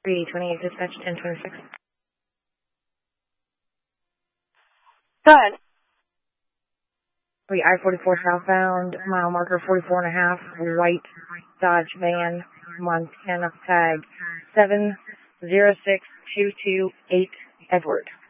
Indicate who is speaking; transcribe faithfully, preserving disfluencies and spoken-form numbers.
Speaker 1: three twenty-eight dispatch, ten twenty-six.
Speaker 2: Go ahead.
Speaker 1: three I forty-four southbound, mile marker forty-four and a half, white Dodge van, Montana tag seven zero six two two eight Edward.